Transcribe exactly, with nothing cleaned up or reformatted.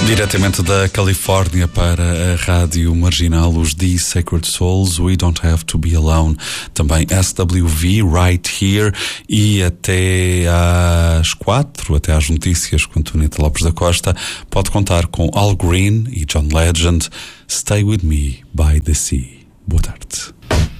Diretamente da Califórnia para a Rádio Marginal, os The Sacred Souls, We Don't Have to Be Alone. Também S W V, Right Here. E até às quatro, até às notícias, com Antonieta Lopes da Costa, pode contar com Al Green e John Legend, Stay With Me by the Sea. Boa tarde.